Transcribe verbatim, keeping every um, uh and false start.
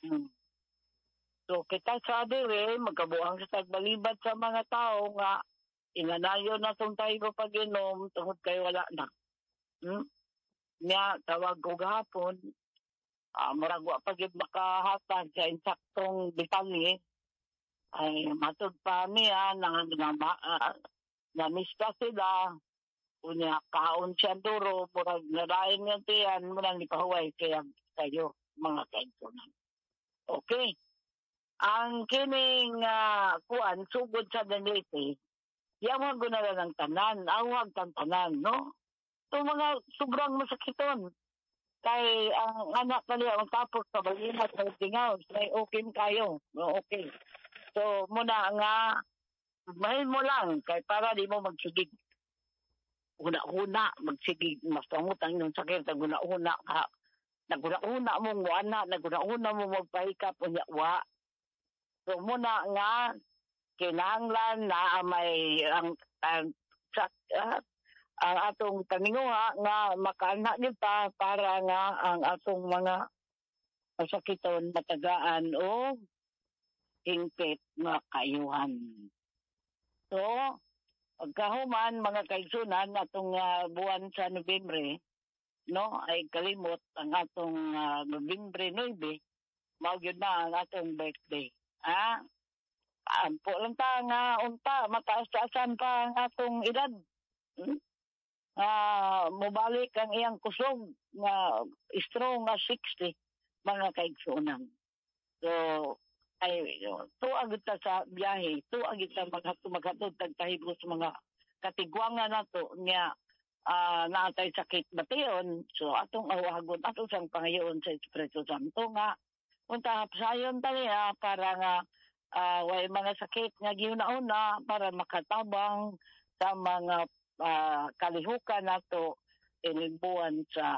Hmm. So kita sa diri magkabuang sa tagbalibad sa mga tao nga inganayo na tong tayo pag-inom tungod kay wala na. Hmm? Nya tawag ko gahapon, ah, murag wa pa gyud makahatag sa insaktong detalye ay matud pa niya nang na, uh, namista sila unya kaon siya duro murag nadain nga tiyan murag ni pahuway kaya kayo mga kaigsunan. Okay. Ang kining uh, kuan sugod sa danite, yaman gunalan ng tanan, awag tang tanan, no? So mga sobrang masakiton. Kay ang anak na niya, ang tapos sa balina sa tingaw, may okay kayo. No, okay. So muna nga, mahal mo lang, kay para di mo magsigig. Una-una, magsigig, mas pangutan yung sakit, naguna-una ka. Naguna-una mong wana, naguna-una mo magpahikap, unya-wa. So muna nga, kinahanglan na may ang, ang, ang uh, ang atong taninguha nga makaana kita para nga ang atong mga pasakiton matagaan o hingpit nga kayuhan. So, pagkahuman mga kaigsunan atong uh, buwan sa Nobyembre, no, ay kalimot ang atong uh, Nobyembre nine, mao gyud na ang atong birthday. Ah, ampo lang ta nga unta mataas-taasan pa ang atong edad. Hmm? Uh, mubalik ang iyang kusog nga strong nga sixty mga kaigsunan. So ay tuwa kita sa biyahe, tuwa kita maghatod maghatod tagtahibos mga katigwangan nato niya uh, naatay sakit bation. So atong awagon atong sang pangayoon sa Espiritu Santo nga unta sayon taniya para nga uh, way mga sakit nga giuna-una para makatabang sa mga uh, kalihukan nato inibuan sa